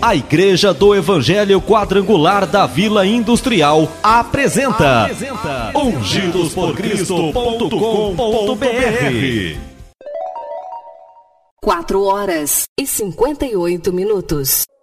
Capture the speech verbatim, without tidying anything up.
A Igreja do Evangelho Quadrangular da Vila Industrial apresenta, apresenta ungidos por cristo ponto com ponto br. quatro horas e cinquenta e oito minutos.